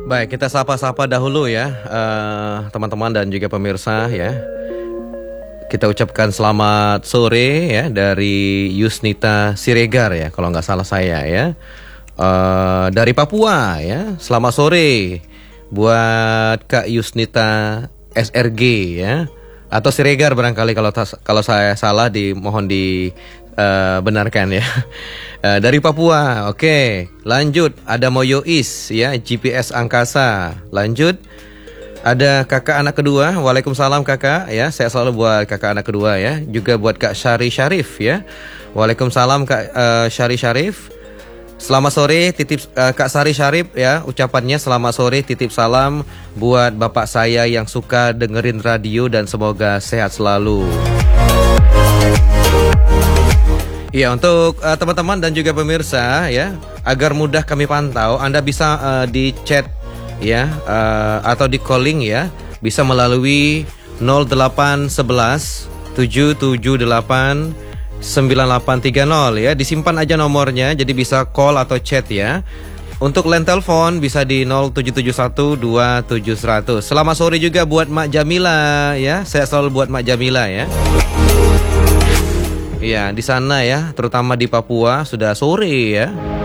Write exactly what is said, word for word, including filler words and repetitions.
Baik, kita sapa-sapa dahulu ya eh, teman-teman dan juga pemirsa ya. Kita ucapkan selamat sore ya dari Yusnita Siregar ya, kalau nggak salah saya ya. Eh, dari Papua ya. Selamat sore buat Kak Yusnita S R G ya. Atau Siregar barangkali, kalau tas- kalau saya salah dimohon dibenarkan ya. Uh, dari Papua, oke. Okay. Lanjut, ada Moyois ya, G P S Angkasa. Lanjut, ada kakak anak kedua. Waalaikumsalam kakak ya. Saya selalu buat kakak anak kedua ya. Juga buat Kak Syari Syarif ya. Waalaikumsalam Kak uh, Syari Syarif. Selamat sore, titip uh, Kak Syari Syarif ya. Ucapannya selamat sore, titip salam buat bapak saya yang suka dengerin radio dan semoga sehat selalu. Ya, untuk uh, teman-teman dan juga pemirsa ya, agar mudah kami pantau, Anda bisa uh, di chat ya uh, atau di calling ya, bisa melalui nol delapan satu satu tujuh tujuh delapan sembilan delapan tiga nol ya. Disimpan aja nomornya, jadi bisa call atau chat ya. Untuk line telepon bisa di nol tujuh tujuh satu dua tujuh seratus. Selamat sore juga buat Mak Jamila ya. Saya selalu buat Mak Jamila ya. Iya, di sana ya, terutama di Papua sudah sore ya.